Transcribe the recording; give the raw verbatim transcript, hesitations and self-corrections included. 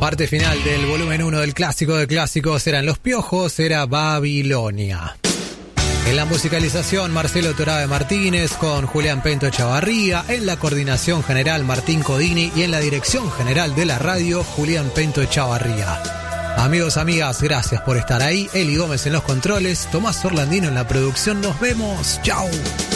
Parte final del volumen uno del Clásico de Clásicos eran Los Piojos, era Babilonia. En la musicalización, Marcelo Torabe Martínez con Julián Pento Echavarría. En la coordinación general, Martín Codini. Y en la dirección general de la radio, Julián Pento Echavarría. Amigos, amigas, gracias por estar ahí. Eli Gómez en los controles, Tomás Orlandino en la producción. Nos vemos. ¡Chao!